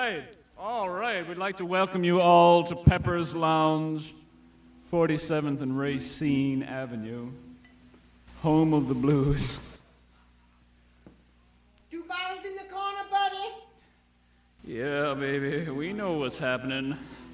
All right. We'd like to welcome you all to Pepper's Lounge, 47th and Racine Avenue, home of the blues. 2 bottles in the corner, buddy. Yeah, baby, we know what's happening.